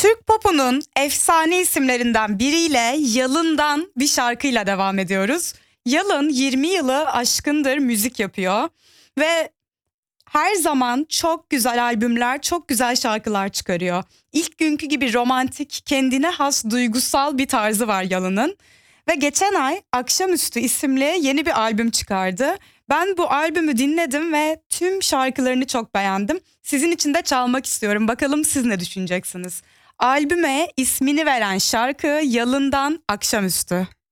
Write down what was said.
Türk popunun efsane isimlerinden biriyle Yalın'dan bir şarkıyla devam ediyoruz. Yalın 20 yılı aşkındır müzik yapıyor ve her zaman çok güzel albümler, çok güzel şarkılar çıkarıyor. İlk günkü gibi romantik, kendine has duygusal bir tarzı var Yalın'ın. Ve geçen ay Akşamüstü isimli yeni bir albüm çıkardı. Ben bu albümü dinledim ve tüm şarkılarını çok beğendim. Sizin için de çalmak istiyorum. Bakalım siz ne düşüneceksiniz? Albüme ismini veren şarkı Yalın'dan Akşamüstü.